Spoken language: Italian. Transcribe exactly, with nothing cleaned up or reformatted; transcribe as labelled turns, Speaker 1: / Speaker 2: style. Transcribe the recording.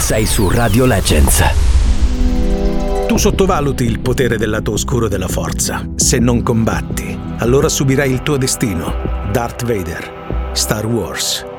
Speaker 1: Sei su Radio Legends.
Speaker 2: Tu sottovaluti il potere del lato oscuro della forza. Se non combatti, allora subirai il tuo destino. Darth Vader, Star Wars.